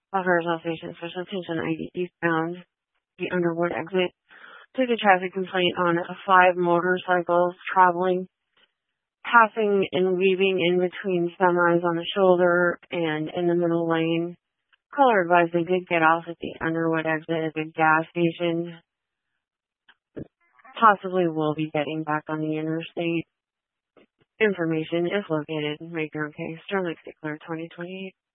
Buffalo Station Special Attention ID eastbound the Underwood exit. Took a traffic complaint on 5 motorcycles traveling, passing and weaving in between semis on the shoulder and in the middle lane. Caller advised they did get off at the Underwood exit at the gas station. Possibly will be getting back on the interstate. Information is located. Make your own case. Sterling Stickler, 2028.